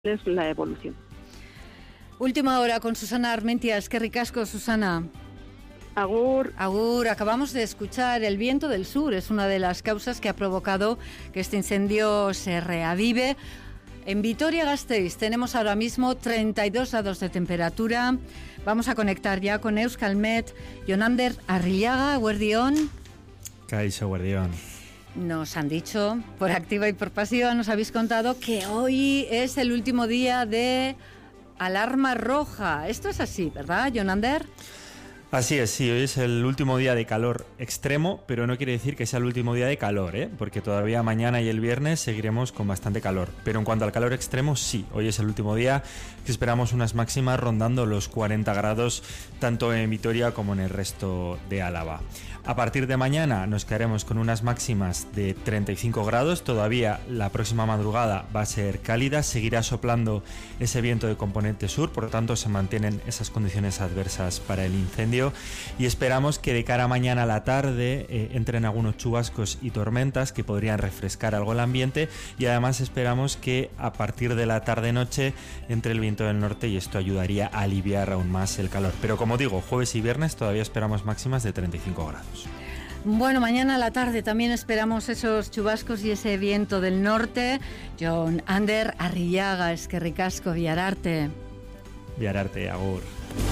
es la evolución. Última hora con Susana Armentia. Es que ricasco, Susana. Agur. Agur. Acabamos de escuchar el viento del sur. Es una de las causas que ha provocado que este incendio se reavive. En Vitoria-Gasteiz tenemos ahora mismo 32 grados de temperatura. Vamos a conectar ya con Euskalmet. Jonander Arrillaga, Guardión. Kaixo, Guardión. Nos han dicho, por activa y por pasiva, nos habéis contado que hoy es el último día de alarma roja. Esto es así, ¿verdad, Jonander? Así es, sí, hoy es el último día de calor extremo, pero no quiere decir que sea el último día de calor, porque todavía mañana y el viernes seguiremos con bastante calor. Pero en cuanto al calor extremo, sí, hoy es el último día que esperamos unas máximas rondando los 40 grados, tanto en Vitoria como en el resto de Álava. A partir de mañana nos quedaremos con unas máximas de 35 grados, todavía la próxima madrugada va a ser cálida, seguirá soplando ese viento de componente sur, por lo tanto se mantienen esas condiciones adversas para el incendio y esperamos que de cara a mañana a la tarde entren algunos chubascos y tormentas que podrían refrescar algo el ambiente y además esperamos que a partir de la tarde-noche entre el viento del norte y esto ayudaría a aliviar aún más el calor. Pero como digo, jueves y viernes todavía esperamos máximas de 35 grados. Bueno, mañana a la tarde también esperamos esos chubascos y ese viento del norte. Jonander Arrillaga, es que ricasco, Viararte. Viararte, agur.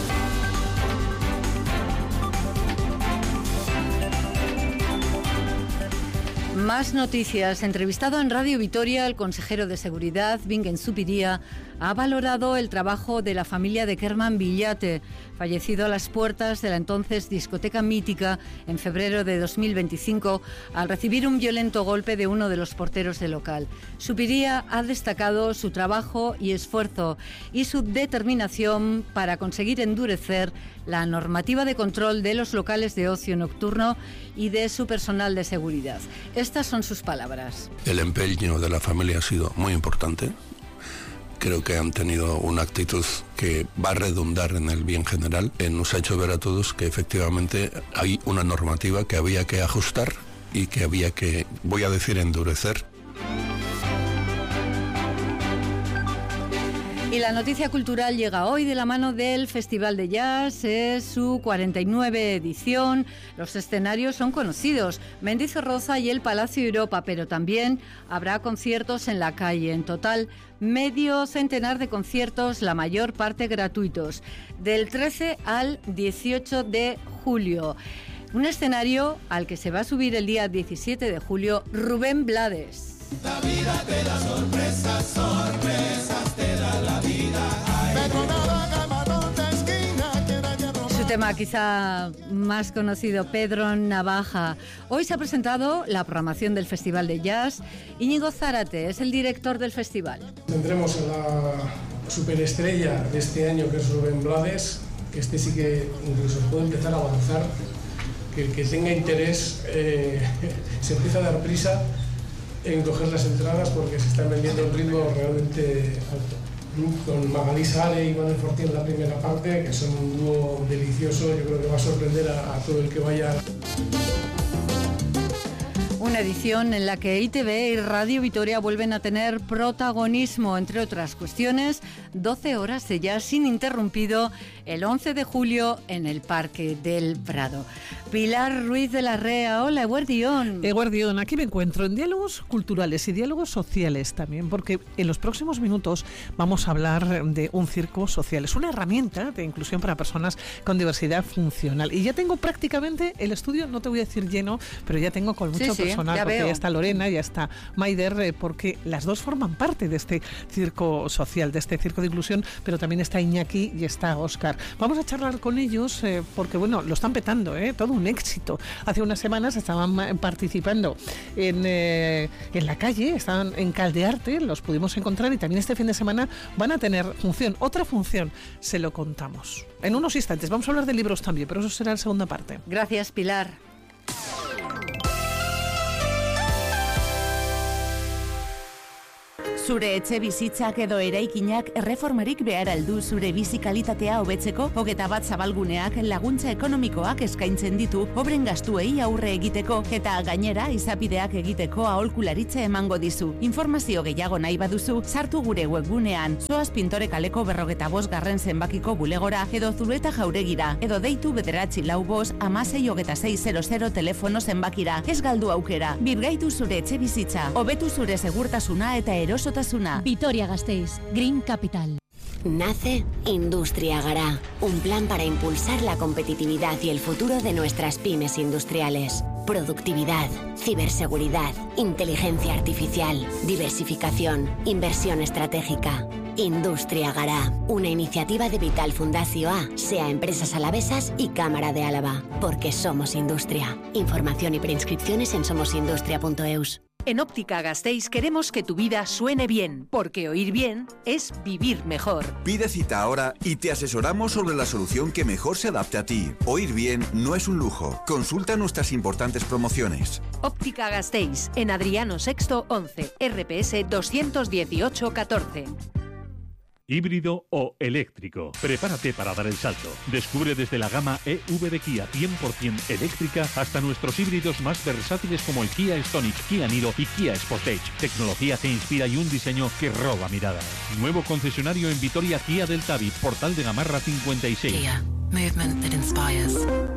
Más noticias. Entrevistado en Radio Vitoria, el consejero de Seguridad, Bingen Zupiria, ha valorado el trabajo de la familia de Kerman Villate, fallecido a las puertas de la entonces discoteca mítica en febrero de 2025 al recibir un violento golpe de uno de los porteros del local. Zupiria ha destacado su trabajo y esfuerzo y su determinación para conseguir endurecer la normativa de control de los locales de ocio nocturno y de su personal de seguridad. Estas son sus palabras. El empeño de la familia ha sido muy importante. Creo que han tenido una actitud que va a redundar en el bien general. Nos ha hecho ver a todos que efectivamente hay una normativa que había que ajustar y que había que, voy a decir, endurecer. Y la noticia cultural llega hoy de la mano del Festival de Jazz, es su 49 edición. Los escenarios son conocidos, Mendizorroza y el Palacio Europa, pero también habrá conciertos en la calle. En total, medio centenar de conciertos, la mayor parte gratuitos, del 13 al 18 de julio. Un escenario al que se va a subir el día 17 de julio Rubén Blades. La vida te da sorpresas, sorpresas te da la vida. Su tema quizá más conocido, Pedro Navaja. Hoy se ha presentado la programación del Festival de Jazz. Íñigo Zárate es el director del festival. Tendremos a la superestrella de este año, que es Rubén Blades, que este sí que incluso puede empezar a avanzar, que el que tenga interés se empieza a dar prisa en coger las entradas porque se están vendiendo a un ritmo realmente alto. Con Magalí Sale y Manuel Fortín en la primera parte, que son un dúo delicioso, yo creo que va a sorprender a todo el que vaya. Una edición en la que ITV y Radio Vitoria vuelven a tener protagonismo, entre otras cuestiones, 12 horas de jazz ininterrumpido el 11 de julio en el Parque del Prado. Pilar Ruiz de la Rea, hola, Guardión. Guardión, aquí me encuentro en diálogos culturales y diálogos sociales también, porque en los próximos minutos vamos a hablar de un circo social. Es una herramienta de inclusión para personas con diversidad funcional. Y ya tengo prácticamente el estudio, no te voy a decir lleno, pero ya tengo con mucho personal, ya porque veo. ya está Lorena, ya está Maider, porque las dos forman parte de este circo social, de este circo de inclusión, pero también está Iñaki y está Óscar. Vamos a charlar con ellos porque, bueno, lo están petando, todo un éxito. Hace unas semanas estaban participando en la calle, estaban en Caldearte, los pudimos encontrar y también este fin de semana van a tener función, otra función, se lo contamos. En unos instantes vamos a hablar de libros también, pero eso será la segunda parte. Gracias, Pilar. Zure etxe bizitzak edo eraikinak erreformarik behar aldu zure bizi kalitatea hobetzeko, 21 zabalguneak laguntza ekonomikoak eskaintzen ditu obren gastuei aurre egiteko eta gainera izapideak egiteko aholkularitza emango dizu. Informazio gehiago nahi baduzu, sartu gure webgunean, zoaz Pintore kaleko 45 zenbakiko bulegora edo Zulueta jauregira, edo deitu 945160600 telefono zenbakira. Ez galdu aukera, birgaitu zure etxe bizitza, hobetu zure segurtasuna eta erosotasuna. Vitoria-Gasteiz, Green Capital. Nace Industria Gara, un plan para impulsar la competitividad y el futuro de nuestras pymes industriales. Productividad, ciberseguridad, inteligencia artificial, diversificación, inversión estratégica. Industria Gara, una iniciativa de Vital Fundació A, SEA Empresas Alavesas y Cámara de Álava, porque somos industria. Información y preinscripciones en somosindustria.eus. En Óptica Gasteiz queremos que tu vida suene bien, porque oír bien es vivir mejor. Pide cita ahora y te asesoramos sobre la solución que mejor se adapte a ti. Oír bien no es un lujo. Consulta nuestras importantes promociones. Óptica Gasteiz, en Adriano Sexto 11, RPS 218 14. Híbrido o eléctrico. Prepárate para dar el salto. Descubre desde la gama EV de Kia 100% eléctrica hasta nuestros híbridos más versátiles como el Kia Stonic, Kia Niro y Kia Sportage. Tecnología que inspira y un diseño que roba miradas. Nuevo concesionario en Vitoria Kia del Tabi, Portal de Gamarra 56. Kia. Movement that inspires.